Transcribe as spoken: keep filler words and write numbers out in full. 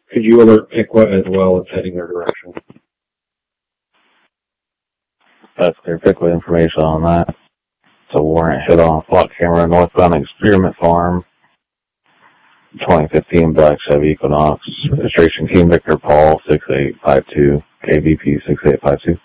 Could you alert Piqua as well as heading their direction? That's clear Piqua information on that. So warrant hit on flock camera northbound Experiment Farm. twenty fifteen Black Chevy Equinox. Registration Team Victor Paul six eight five two. K V P six eight five two.